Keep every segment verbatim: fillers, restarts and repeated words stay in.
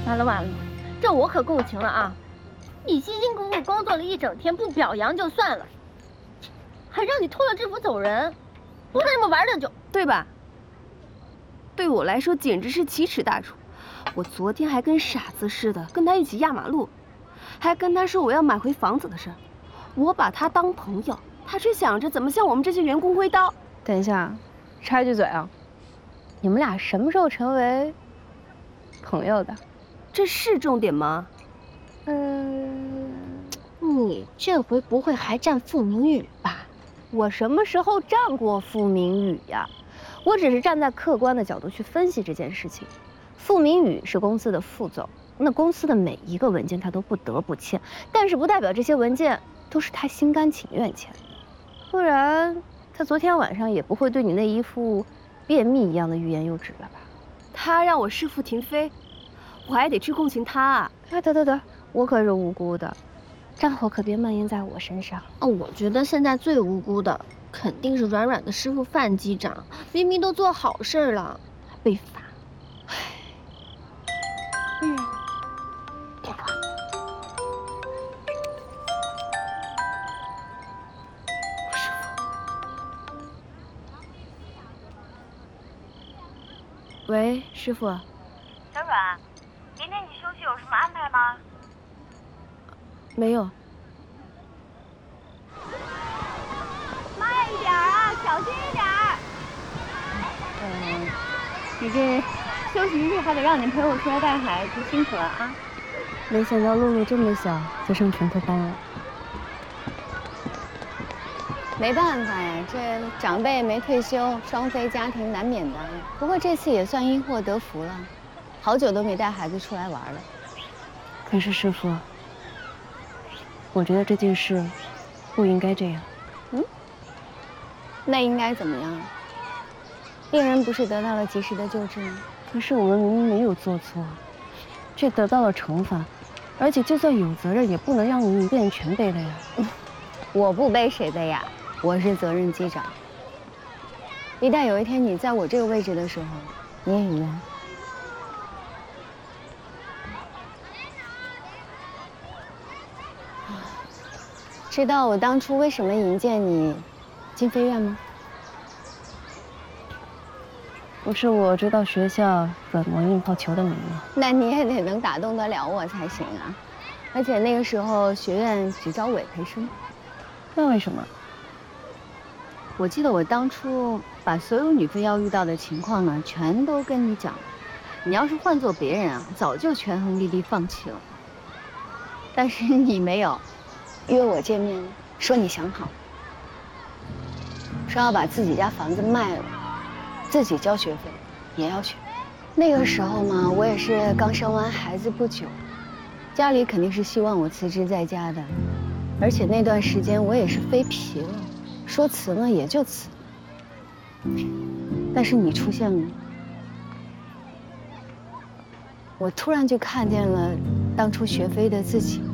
完了完了，这我可共情了啊！你辛辛苦苦工作了一整天，不表扬就算了，还让你脱了制服走人，不能这么玩的就对吧？对我来说简直是奇耻大辱。我昨天还跟傻子似的跟他一起压马路，还跟他说我要买回房子的事儿。我把他当朋友，他却想着怎么向我们这些员工挥刀。 等一下，插一句嘴啊，你们俩什么时候成为朋友的？ 这是重点吗？ 嗯，你这回不会还占傅明宇吧？ 我什么时候占过傅明宇呀？我只是站在客观的角度去分析这件事情。傅明宇是公司的副总，那公司的每一个文件他都不得不签，但是不代表这些文件都是他心甘情愿签的，不然他昨天晚上也不会对你那一副便秘一样的欲言又止了吧？ 他让我弑父停妃，我还得去共情他啊！ 哎，得得得，我可是无辜的，战火可别蔓延在我身上。 哦，我觉得现在最无辜的肯定是软软的师傅范机长，明明都做好事了，还被罚。唉，嗯，电话。师傅。 喂，师傅。 小阮，明天你休息有什么安排吗？ 没有。 慢一点啊，小心一点。 嗯，你这休息日还得让你陪我出来带孩子，辛苦了啊！没想到露露这么小就上拳头班了。 没办法呀，这长辈没退休，双非家庭难免的。不过这次也算因祸得福了，好久都没带孩子出来玩了。 可是师傅，我觉得这件事不应该这样。 嗯？那应该怎么样？病人不是得到了及时的救治吗？ 可是我们明明没有做错，却得到了惩罚，而且就算有责任，也不能让你一个人全背了呀。 我不背谁背呀？我是责任机长。一旦有一天你在我这个位置的时候，你也一样。知道我当初为什么引荐你进飞院吗？ 不是我知道学校怎么印泡球的名吗？ 那你也得能打动得了我才行啊！而且那个时候学院只招委培生。 那为什么？ 我记得我当初把所有女飞要遇到的情况呢，全都跟你讲了。你要是换做别人啊，早就权衡利弊放弃了。但是你没有。约我见面，说你想好，说要把自己家房子卖了，自己交学费，也要去。那个时候嘛，我也是刚生完孩子不久，家里肯定是希望我辞职在家的，而且那段时间我也是飞疲了，说辞呢也就辞。但是你出现了，我突然就看见了当初学飞的自己。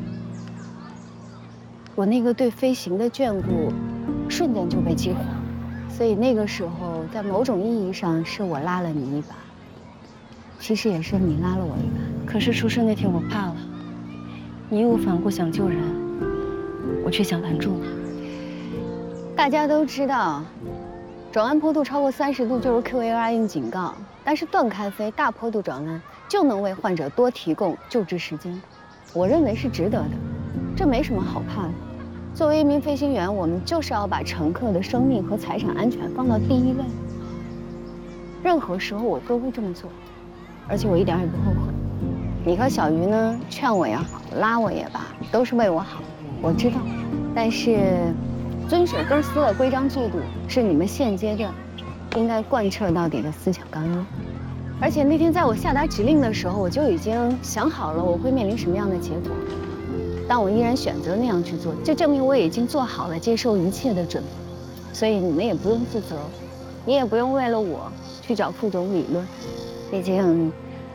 我那个对飞行的眷顾，瞬间就被激活，所以那个时候，在某种意义上是我拉了你一把，其实也是你拉了我一把。 可是出事那天我怕了，你义无反顾想救人，我却想拦住你。 大家都知道，转弯坡度超过三十度就是 Q A R 印警告，但是断开飞、大坡度转弯就能为患者多提供救治时间，我认为是值得的。这没什么好怕的。作为一名飞行员，我们就是要把乘客的生命和财产安全放到第一位。任何时候我都会这么做，而且我一点也不后悔。你和小鱼呢，劝我也好，拉我也罢，都是为我好，我知道。但是，遵守公司的规章制度是你们现阶段应该贯彻到底的思想纲领。而且那天在我下达指令的时候，我就已经想好了我会面临什么样的结果。但我依然选择那样去做，就证明我已经做好了接受一切的准备。所以你们也不用自责，你也不用为了我去找副总理论，毕竟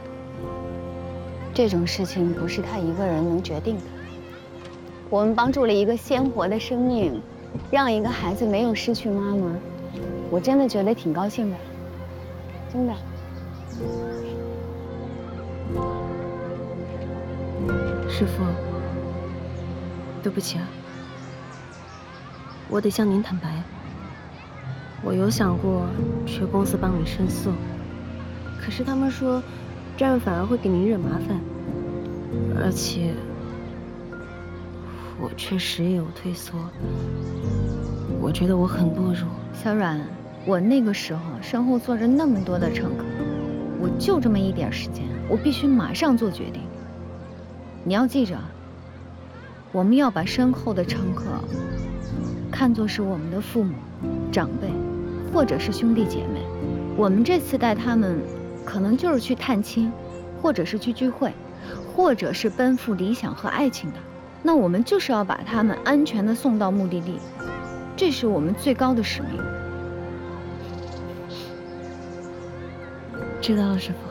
这种事情不是他一个人能决定的。我们帮助了一个鲜活的生命，让一个孩子没有失去妈妈，我真的觉得挺高兴的，真的。 师傅，对不起啊，我得向您坦白，我有想过去公司帮你申诉，可是他们说这样反而会给您惹麻烦，而且我确实也有退缩，我觉得我很懦弱。 小阮，我那个时候身后坐着那么多的乘客，我就这么一点时间，我必须马上做决定。你要记着，我们要把身后的乘客看作是我们的父母、长辈，或者是兄弟姐妹。我们这次带他们，可能就是去探亲，或者是去聚会，或者是奔赴理想和爱情的。那我们就是要把他们安全地送到目的地，这是我们最高的使命。 知道了，师傅。